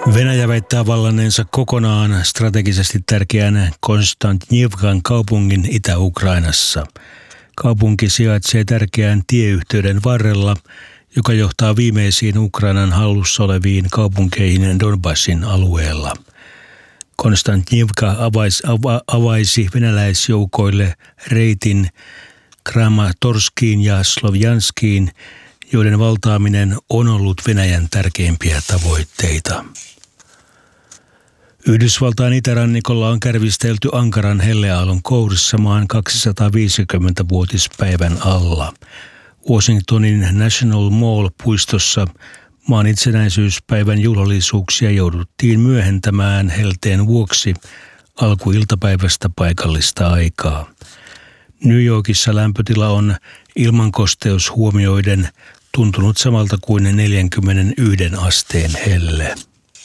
Venäjä väittää vallanneensa kokonaan strategisesti tärkeän Konstantnivkan kaupungin Itä-Ukrainassa. Kaupunki sijaitsee tärkeän tieyhteyden varrella, joka johtaa viimeisiin Ukrainan hallussa oleviin kaupunkeihin Donbassin alueella. Konstantnivka avaisi venäläisjoukoille reitin Kramatorskiin ja Slovjanskiin, joiden valtaaminen on ollut Venäjän tärkeimpiä tavoitteita. Yhdysvaltain itärannikolla on kärvistelty ankaran helleaallon kourissa maan 250-vuotispäivän alla. Washingtonin National Mall-puistossa maan itsenäisyyspäivän juhlallisuuksia jouduttiin myöhentämään helteen vuoksi alkuiltapäivästä paikallista aikaa. New Yorkissa lämpötila on ilmankosteus huomioiden tuntunut samalta kuin 41 asteen helle.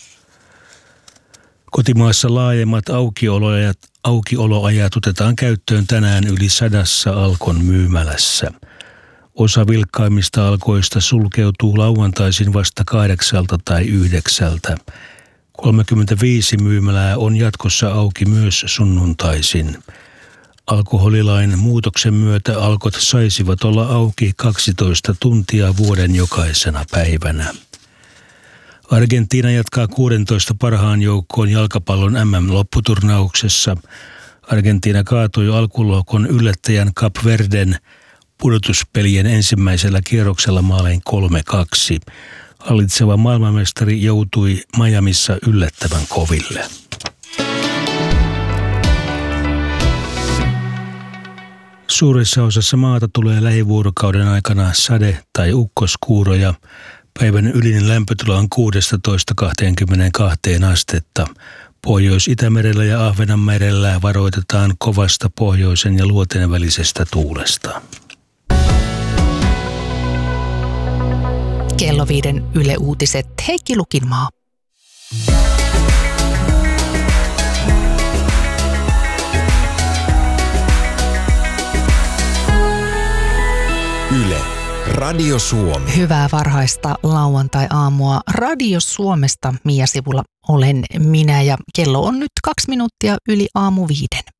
Kotimaassa laajemmat aukioloajat otetaan käyttöön tänään yli 100 Alkon myymälässä. Osa vilkkaimmista alkoista sulkeutuu lauantaisin vasta 8 tai 9. 35 myymälää on jatkossa auki myös sunnuntaisin. Alkoholilain muutoksen myötä alkot saisivat olla auki 12 tuntia vuoden jokaisena päivänä. Argentiina jatkaa 16 parhaan joukkoon jalkapallon MM-lopputurnauksessa. Argentiina kaatui alkulohkon yllättäjän Kap Verden pudotuspelien ensimmäisellä kierroksella maalein 3-2. Hallitseva maailmanmestari joutui Miamissa yllättävän koville. Suuressa osassa maata tulee lähivuorokauden aikana sade- tai ukkoskuuroja. Päivän ylinen lämpötila on 16–22 astetta. Pohjois-Itämerellä ja Ahvenanmerellä varoitetaan kovasta pohjoisen ja luoteen välisestä tuulesta. Kello 5 Yle Uutiset, Heikki Lukinmaa. Yle, Radio Suomi. Hyvää varhaista lauantai-aamua Radio Suomesta. Mia Sivula olen minä ja kello on nyt 2 minuuttia yli aamu 5.